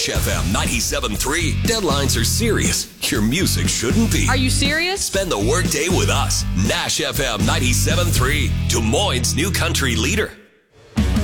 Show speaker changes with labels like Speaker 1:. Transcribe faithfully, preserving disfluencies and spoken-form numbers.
Speaker 1: F M ninety-seven point three. Deadlines are serious. Your music shouldn't be.
Speaker 2: Are you serious?
Speaker 1: Spend the workday with us. Nash F M ninety-seven point three. Des Moines' new country leader.